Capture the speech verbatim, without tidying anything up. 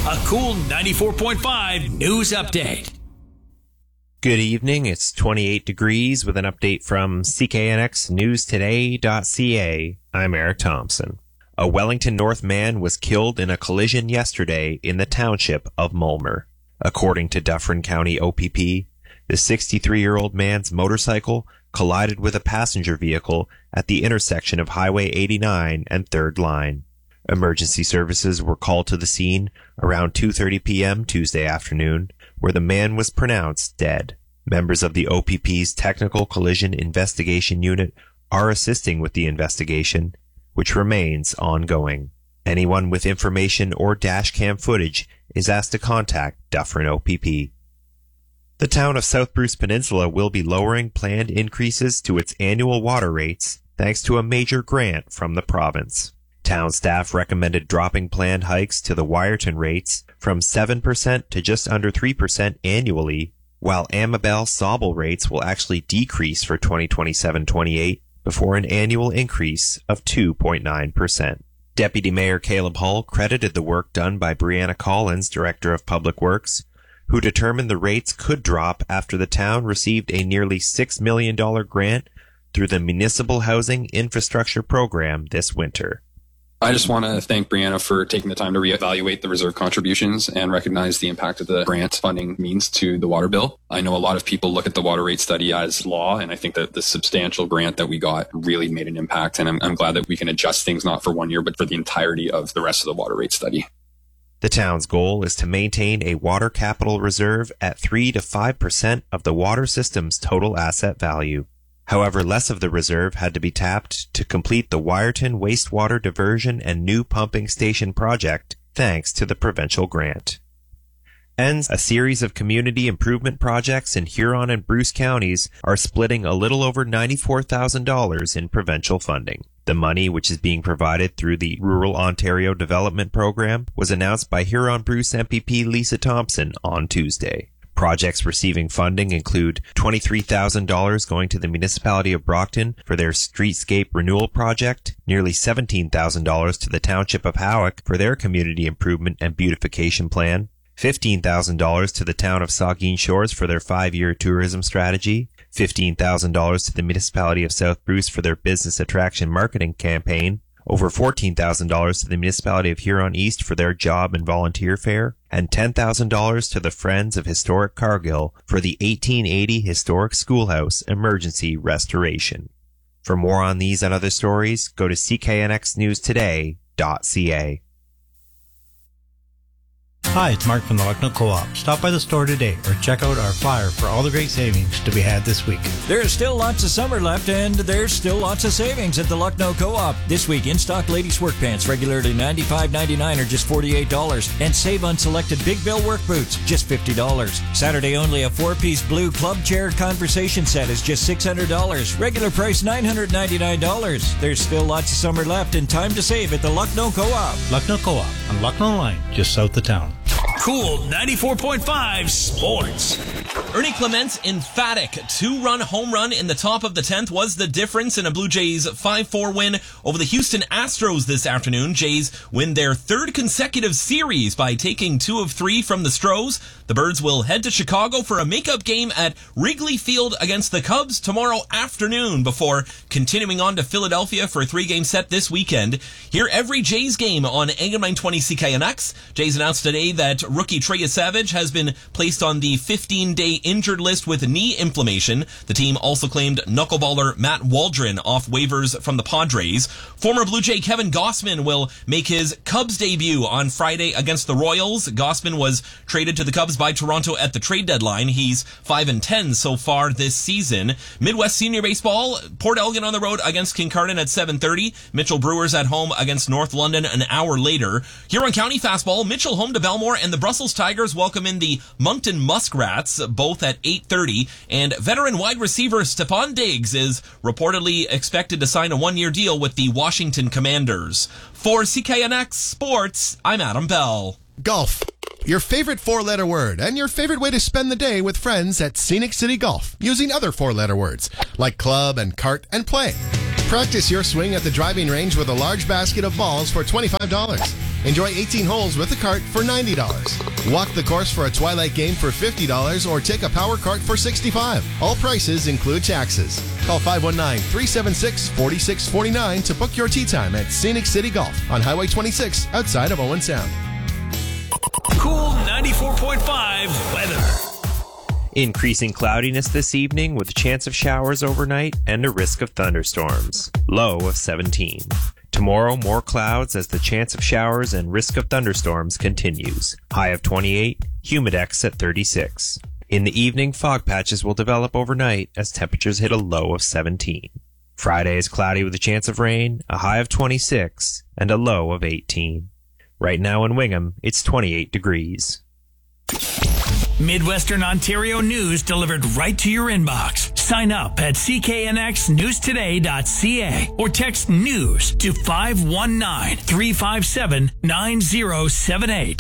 A Cool ninety-four point five news update. Good evening. It's twenty-eight degrees with an update from C K N X News Today dot C A. I'm Eric Thompson. A Wellington North man was killed in a collision yesterday in the township of Mulmer. According to Dufferin County O P P, the sixty-three-year-old man's motorcycle collided with a passenger vehicle at the intersection of Highway eighty-nine and third Line. Emergency services were called to the scene around two thirty p.m. Tuesday afternoon, where the man was pronounced dead. Members of the O P P's Technical Collision Investigation Unit are assisting with the investigation, which remains ongoing. Anyone with information or dashcam footage is asked to contact Dufferin O P P. The town of South Bruce Peninsula will be lowering planned increases to its annual water rates thanks to a major grant from the province. Town staff recommended dropping planned hikes to the Wyerton rates from seven percent to just under three percent annually, while Amabel Sauble rates will actually decrease for twenty twenty-seven twenty-eight before an annual increase of two point nine percent. Deputy Mayor Caleb Hull credited the work done by Brianna Collins, Director of Public Works, who determined the rates could drop after the town received a nearly six million dollars grant through the Municipal Housing Infrastructure Program this winter. I just want to thank Brianna for taking the time to reevaluate the reserve contributions and recognize the impact of the grant funding means to the water bill. I know a lot of people look at the water rate study as law, and I think that the substantial grant that we got really made an impact, and I'm, I'm glad that we can adjust things not for one year, but for the entirety of the rest of the water rate study. The town's goal is to maintain a water capital reserve at three to five percent of the water system's total asset value. However, less of the reserve had to be tapped to complete the Wyerton wastewater diversion and new pumping station project, thanks to the provincial grant. And a series of community improvement projects in Huron and Bruce counties are splitting a little over ninety-four thousand dollars in provincial funding. The money, which is being provided through the Rural Ontario Development Program, was announced by Huron-Bruce M P P Lisa Thompson on Tuesday. Projects receiving funding include twenty-three thousand dollars going to the municipality of Brockton for their streetscape renewal project, nearly seventeen thousand dollars to the township of Howick for their community improvement and beautification plan, fifteen thousand dollars to the town of Saugeen Shores for their five-year tourism strategy, fifteen thousand dollars to the municipality of South Bruce for their business attraction marketing campaign, over fourteen thousand dollars to the municipality of Huron East for their job and volunteer fair, and ten thousand dollars to the Friends of Historic Cargill for the eighteen eighty Historic Schoolhouse emergency restoration. For more on these and other stories, go to C K N X News Today dot C A. Hi, it's Mark from the Lucknow Co-op. Stop by the store today or check out our flyer for all the great savings to be had this week. There's still lots of summer left, and there's still lots of savings at the Lucknow Co-op. This week, in-stock ladies' work pants, regularly ninety-five ninety-nine or just forty-eight dollars. And save on selected Big Bill work boots, just fifty dollars. Saturday only, a four-piece blue club chair conversation set is just six hundred dollars. Regular price nine hundred ninety-nine dollars. There's still lots of summer left and time to save at the Lucknow Co-op. Lucknow Co-op on Lucknow Line, just south of town. Cool ninety-four point five Sports. Ernie Clement's emphatic two-run home run in the top of the tenth was the difference in a Blue Jays five four win over the Houston Astros this afternoon. Jays win their third consecutive series by taking two of three from the Stros. The Birds will head to Chicago for a makeup game at Wrigley Field against the Cubs tomorrow afternoon before continuing on to Philadelphia for a three-game set this weekend. Hear every Jays game on A M nine twenty C K N X. Jays announced today that rookie Trey Savage has been placed on the fifteen-day injured list with knee inflammation. The team also claimed knuckleballer Matt Waldron off waivers from the Padres. Former Blue Jay Kevin Gossman will make his Cubs debut on Friday against the Royals. Gossman was traded to the Cubs by Toronto at the trade deadline. He's five and ten so far this season. Midwest Senior Baseball, Port Elgin on the road against Kincardine at seven thirty. Mitchell Brewers at home against North London an hour later. Huron County Fastball, Mitchell home to Belmore, and the Brussels Tigers welcome in the Moncton Muskrats, both at eight thirty. And veteran wide receiver Stephon Diggs is reportedly expected to sign a one-year deal with the Washington Commanders. For C K N X Sports, I'm Adam Bell. Golf. Your favorite four-letter word and your favorite way to spend the day with friends at Scenic City Golf using other four-letter words like club and cart and play. Practice your swing at the driving range with a large basket of balls for twenty-five dollars. Enjoy eighteen holes with a cart for ninety dollars. Walk the course for a Twilight game for fifty dollars or take a power cart for sixty-five dollars. All prices include taxes. Call five one nine, three seven six, four six four nine to book your tee time at Scenic City Golf on Highway twenty-six outside of Owen Sound. Cool ninety-four point five weather. Increasing cloudiness this evening with a chance of showers overnight and a risk of thunderstorms. Low of seventeen. Tomorrow, more clouds as the chance of showers and risk of thunderstorms continues. High of twenty-eight, humidex at thirty-six. In the evening, fog patches will develop overnight as temperatures hit a low of seventeen. Friday is cloudy with a chance of rain, a high of twenty-six, and a low of eighteen. Right now in Wingham, it's twenty-eight degrees. Midwestern Ontario news delivered right to your inbox. Sign up at c k n x news today dot c a or text news to five one nine, three five seven, nine zero seven eight.